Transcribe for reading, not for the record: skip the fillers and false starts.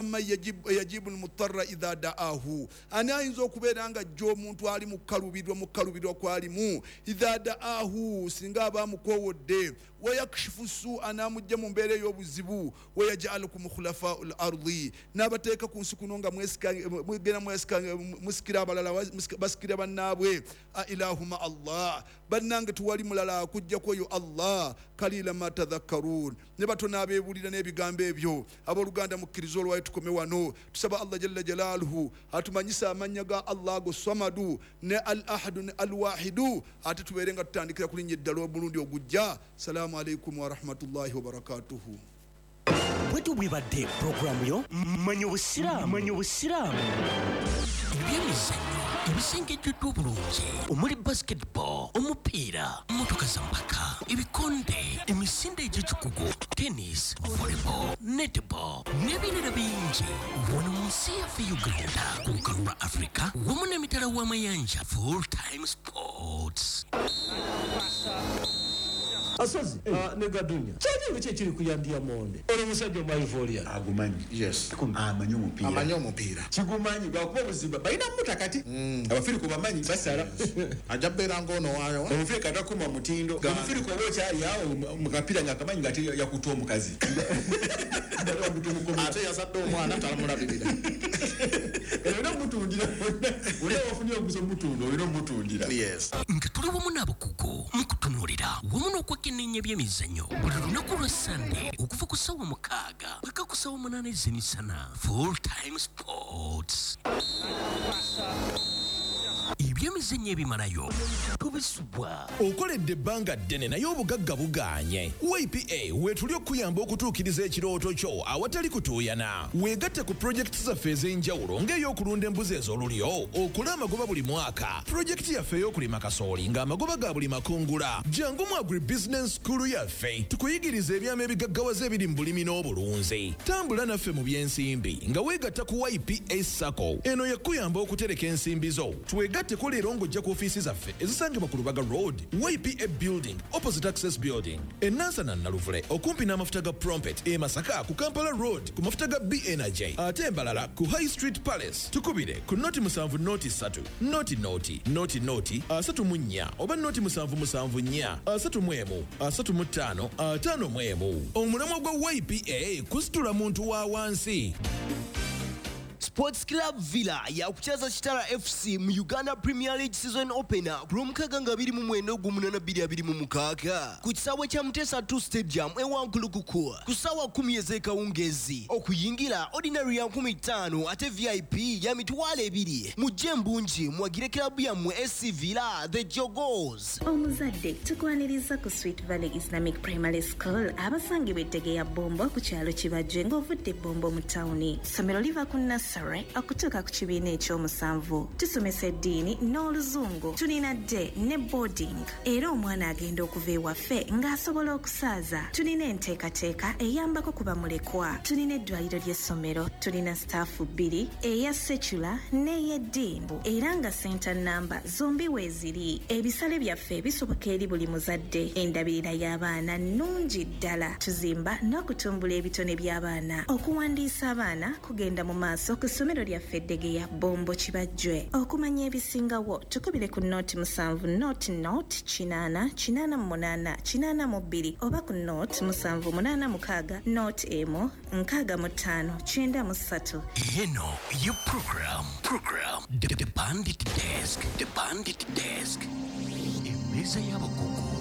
amman yajibu almutarra idha da'ahu ani ayinza okubeera nga ajja omuntu ali mukalubirwa kwalimu idha da'ahu singa abamukowodde wayakshifu su anamujja mu mbeera ey'obuzibu wayaj'alukum khulafa'u al-ardi n'abateeka ku nsi kuno nga musikira abalala basikira bannaabwe ilahuma Allah bannange tuwali mulala akujjako oyo Allah kalila ma tadhakkarun ne batona abeebulira n'ebigambo ebyo abooluganda mukkiriza olwayo tukome wano tusaba Allah jalla jalaaluhu atumanyisa amanya ga Allah go samadu ne al-ahadu ne al-wahidu ate tubeere nga tutandikira kulinnya eddala obulundi ogujja. Salaamu alaikum wa rahmatullahi wa barakatuhu. Bwetu bwibadde programu yo manya obusiraamu ebyemizannyo ebisengejjeddwa obulungi omuli basketball, omupiira, motoka za mpaka, ebikonde, emisinde egy'ekikugu, tennis, volleyball, netball n'ebirala bingi wano mu nsi yaffe Uganda ku lukalu lwa Africa wamu n'emitala w'amayanja Full Time Sports. Asozi negadunya kyali kiri kuyandia monde ono musajja omaivolia agumanyi yes amanyi omupiira kigumanyi gwakuba buzimba balina mutakati abafiri ku bamanyi basala ajabera ngono wayo omufiri katakuma mutindo omufiri ko bokyali awo mukapira ngakamanyi ngati yakutoa omukazi ate yasadde omwana talamulabirira era mutundira ule wafunye okuzo mutundo olina mutundira yes nga tuli wamu n'abakugu mukutunulira wamu n'okwekenneenya ebyemizannyo buli lunaku lwa Sunday okuva ku ssaawa 6 paka ku ssaawa 8 ez'emisana. Full Time Sports. Ebyemizannyo ebimalayo tubisubwa okoledde ebbanga ddene naye obugagga buganye. YPA weetuli okuyamba okutuukiriza ekirooto kyo awatali kutuuyana. Weegatte ku projekiti zaffe ez'enjawulo ng'ey'okulunda embuzi ez'olulyo, okula amagoba buli mwaka, projekiti yaffe ey'okulima kasooli ng'amagoba ga buli makungula. Jangu mu agribusiness school yaffe tukuyigiriza ebyama ebigaggawaza ebiri mu bulimi n'obulunzi. Tambula naffe mu by'ensimbi nga weegatta ku YPA Sacco. Eno yakuyamba okutereka ensimbi zo. Twegatte ko leero ng'ojja ku ofiisi zaffe ezisangibwa ku Lubaga Road, YPA Building, opposite Access Building, Nansana Naluvule, okumpi n'amafuta ga Prompet, Masaka ku Kampala Road, ku mafuta ga B-Energy, ate embalala ku High Street Palace. Tukubire ku noti 7 noti 3, noti 34 oba noti 774 35 51. Omulamwa gwa YPA kusitula muntu wa wansi. Sports Club Villa yakuchaza Chitara FC mu Uganda Premier League season opener kulumukaga nga 28 ku kisawe kya Mutesa 2 Stadium ewankulukuku ku sawa 10 ez'ekawungezi okuyingira ordinary ya 15 ate VIP ya mitwalo 2 mujje mbungi mwagire club yammwe SC Villa the Jogos. Omuzadde tukwaniriza ku Sweet Valley Islamic Primary School abasangibwa ettege ya Bombo ku kyalo Kibajje ng'ovudde Bombo mu tawuni. Somero liva ku nursery okutuuka ku kibiina ekyomusanvu. Tusomesa eddiini n'oluzungu. Tulina day ne boarding era omwana agenda okuva ewaffe ng'asobola okusaaza. Tulina enteekateeka eyambako kuba mulekwa. Tulina eddwaliro ly'essomero. Tulina staafu 2 eya secular n'ey'eddiini era nga center namba zombi weeziri. Ebisale byaffe bisoboka eri buli muzadde. Endabirira y'abaana nnungi ddala. Tuzimba n'okutumbula ebitone by'abaana. Okuwandiisa abaana kugenda mu maaso ku ssomero lyaffe eddege ya Bombo Kibajje. Okumanya ebisingawo tukubire ku noti 7 noti 888 oba ku noti 786 noti emu 6593. Eno your program The Bandit Desk. Emeza y'abakugu